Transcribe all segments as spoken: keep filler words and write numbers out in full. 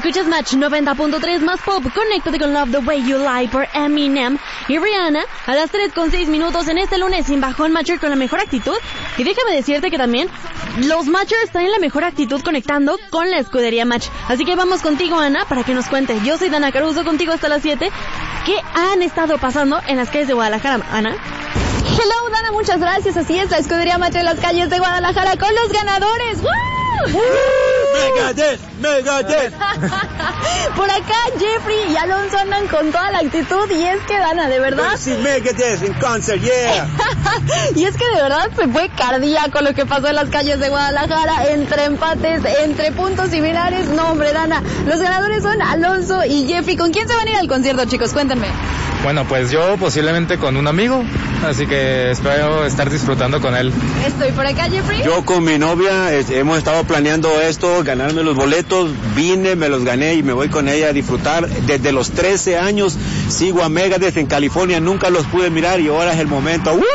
Escuchas Match noventa punto tres más pop. Conéctate con Love the Way You Lie por Eminem y Rihanna a las tres con seis minutos en este lunes sin bajón. Matcher con la mejor actitud. Y déjame decirte que también los Matchers están en la mejor actitud conectando con la escudería Match. Así que vamos contigo, Ana, para que nos cuente. Yo soy Dana Caruso, contigo hasta las siete. ¿Qué han estado pasando en las calles de Guadalajara, Ana? Hello, Dana, muchas gracias. Así es, la escudería Match en las calles de Guadalajara con los ganadores. ¡Woo! Megadeth, Megadeth. Por acá Jeffrey y Alonso andan con toda la actitud y es que, Dana, de verdad. Sí, Megadeth en concert, yeah. Y es que de verdad se fue cardíaco lo que pasó en las calles de Guadalajara, entre empates, entre puntos similares. No, hombre, Dana, los ganadores son Alonso y Jeffrey. ¿Con quién se van a ir al concierto, chicos? Cuéntenme. Bueno, pues yo posiblemente con un amigo, así que espero estar disfrutando con él. Estoy por acá, Jeffrey. Yo con mi novia eh, hemos estado planeando esto, ganarme los boletos, vine, me los gané y me voy con ella a disfrutar. Desde los trece años sigo a Megadeth en California, nunca los pude mirar y ahora es el momento. ¡Woo!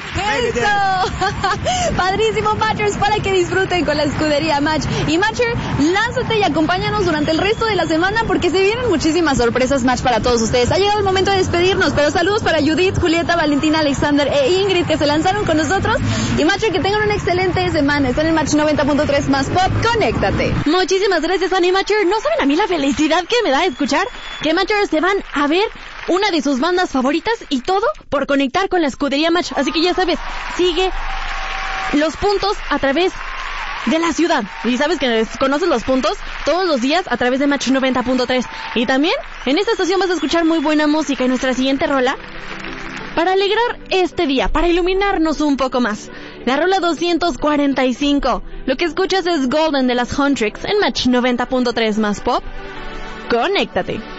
¡Eso! Padrísimo, Matchers, para que disfruten con la escudería Match. Y Matcher, lánzate y acompáñanos durante el resto de la semana porque se vienen muchísimas sorpresas Match para todos ustedes. Ha llegado el momento de despedirnos, pero saludos para Judith, Julieta, Valentina, Alexander e Ingrid que se lanzaron con nosotros. Y Matcher, que tengan una excelente semana. Están en Match noventa punto tres más pop. Conéctate. Muchísimas gracias, Annie Matcher. No saben a mí la felicidad que me da escuchar que Matchers se van a ver una de sus bandas favoritas y todo por conectar con la escudería Match. Así que ya sabes, sigue los puntos a través de la ciudad. Y sabes que conoces los puntos todos los días a través de Match noventa punto tres. Y también en esta estación vas a escuchar muy buena música. Y nuestra siguiente rola, para alegrar este día, para iluminarnos un poco más, la rola doscientos cuarenta y cinco. Lo que escuchas es Golden de las Huntrix en Match noventa punto tres más pop. Conéctate.